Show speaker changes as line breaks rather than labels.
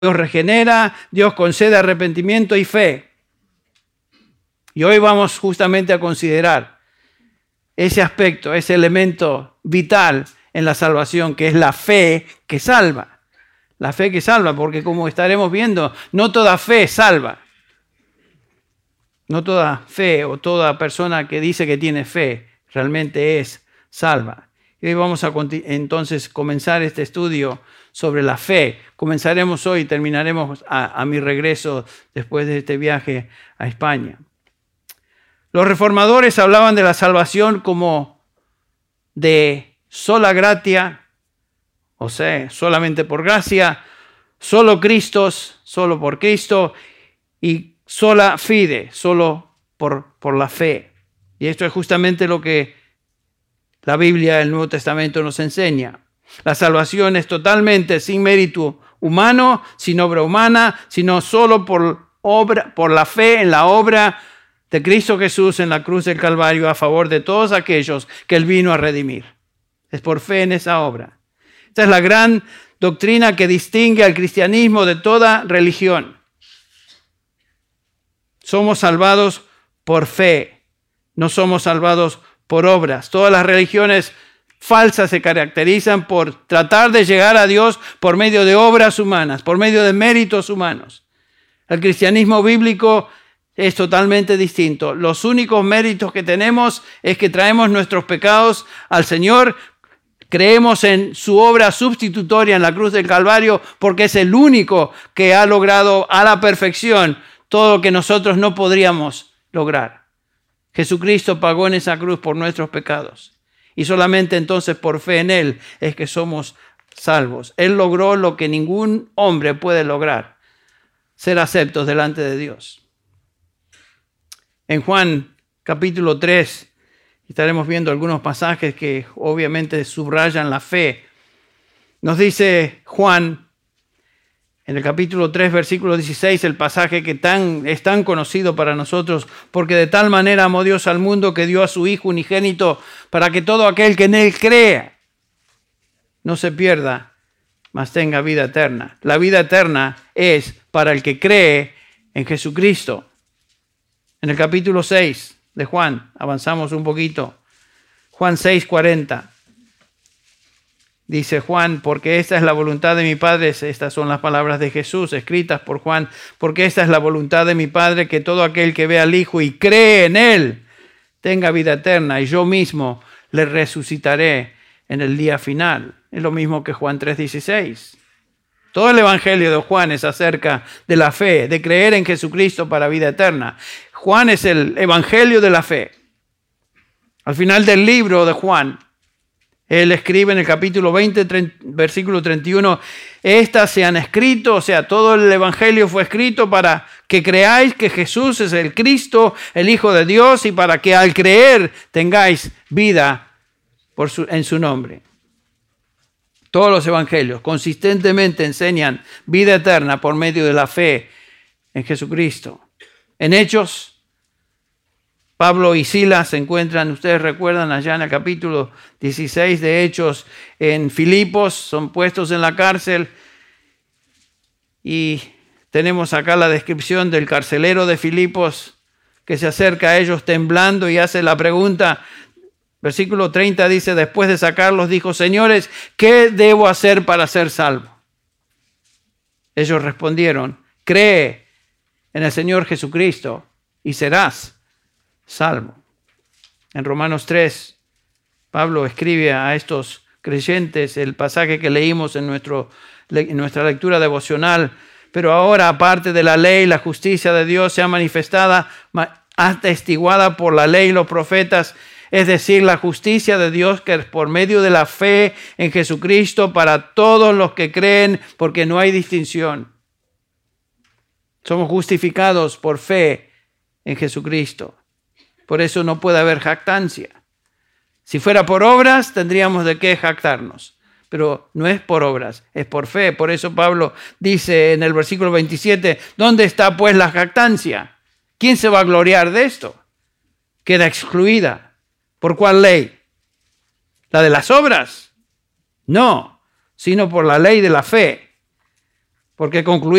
Dios regenera, Dios concede arrepentimiento y fe. Y hoy vamos justamente a considerar ese aspecto, ese elemento vital en la salvación, que es la fe que salva. La fe que salva, porque como estaremos viendo, no toda fe salva. No toda fe o toda persona que dice que tiene fe realmente es salva. Y hoy vamos a entonces comenzar este estudio sobre la fe. Comenzaremos hoy y terminaremos a mi regreso después de este viaje a España. Los reformadores hablaban de la salvación como de sola gratia, o sea, solamente por gracia, solo Cristo, solo por Cristo y sola fide, solo por la fe. Y esto es justamente lo que la Biblia, el Nuevo Testamento nos enseña. La salvación es totalmente sin mérito humano, sin obra humana, sino solo por la fe en la obra de Cristo Jesús en la cruz del Calvario a favor de todos aquellos que Él vino a redimir. Es por fe en esa obra. Esta es la gran doctrina que distingue al cristianismo de toda religión. Somos salvados por fe, no somos salvados por obras. Todas las religiones falsas se caracterizan por tratar de llegar a Dios por medio de obras humanas, por medio de méritos humanos. El cristianismo bíblico es totalmente distinto. Los únicos méritos que tenemos es que traemos nuestros pecados al Señor, creemos en su obra sustitutoria en la cruz del Calvario, porque es el único que ha logrado a la perfección todo lo que nosotros no podríamos lograr. Jesucristo pagó en esa cruz por nuestros pecados. Y solamente entonces por fe en Él es que somos salvos. Él logró lo que ningún hombre puede lograr: ser aceptos delante de Dios. En Juan capítulo 3 estaremos viendo algunos pasajes que obviamente subrayan la fe. Nos dice Juan en el capítulo 3, versículo 16, el pasaje que es tan conocido para nosotros: porque de tal manera amó Dios al mundo que dio a su Hijo unigénito, para que todo aquel que en Él crea no se pierda, mas tenga vida eterna. La vida eterna es para el que cree en Jesucristo. En el capítulo 6 de Juan, avanzamos un poquito, Juan 6:40. Dice Juan: porque esta es la voluntad de mi Padre, estas son las palabras de Jesús escritas por Juan, porque esta es la voluntad de mi Padre, que todo aquel que ve al Hijo y cree en Él tenga vida eterna, y yo mismo le resucitaré en el día final. Es lo mismo que Juan 3:16. Todo el Evangelio de Juan es acerca de la fe, de creer en Jesucristo para vida eterna. Juan es el Evangelio de la fe. Al final del libro de Juan, él escribe en el capítulo 20, versículo 31, estas se han escrito, o sea, todo el Evangelio fue escrito para que creáis que Jesús es el Cristo, el Hijo de Dios, y para que al creer tengáis vida en su nombre. Todos los evangelios consistentemente enseñan vida eterna por medio de la fe en Jesucristo. En Hechos, Pablo y Silas se encuentran, ustedes recuerdan, allá en el capítulo 16 de Hechos, en Filipos, son puestos en la cárcel. Y tenemos acá la descripción del carcelero de Filipos que se acerca a ellos temblando y hace la pregunta. Versículo 30 dice: después de sacarlos, dijo: señores, ¿qué debo hacer para ser salvo? Ellos respondieron: cree en el Señor Jesucristo y serás salvo. En Romanos 3, Pablo escribe a estos creyentes el pasaje que leímos en nuestra lectura devocional: pero ahora, aparte de la ley, la justicia de Dios sea manifestada, atestiguada por la ley y los profetas, es decir, la justicia de Dios que es por medio de la fe en Jesucristo para todos los que creen, porque no hay distinción. Somos justificados por fe en Jesucristo. Por eso no puede haber jactancia. Si fuera por obras, tendríamos de qué jactarnos. Pero no es por obras, es por fe. Por eso Pablo dice en el versículo 27, ¿dónde está pues la jactancia? ¿Quién se va a gloriar de esto? Queda excluida. ¿Por cuál ley? ¿La de las obras? No, sino por la ley de la fe. porque concluimos